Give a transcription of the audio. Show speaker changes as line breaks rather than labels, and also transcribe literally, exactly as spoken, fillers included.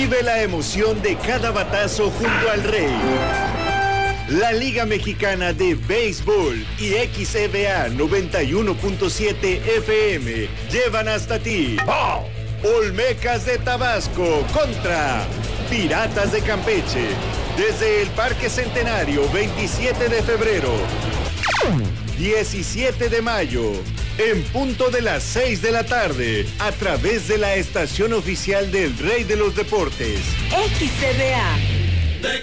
Vive la emoción de cada batazo junto al Rey. La Liga Mexicana de Béisbol y X E B A noventa y uno punto siete F M llevan hasta ti Olmecas de Tabasco contra Piratas de Campeche desde el Parque Centenario, veintisiete de febrero, diecisiete de mayo, en punto de las seis de la tarde, a través de la estación oficial del Rey de los Deportes.
X E B A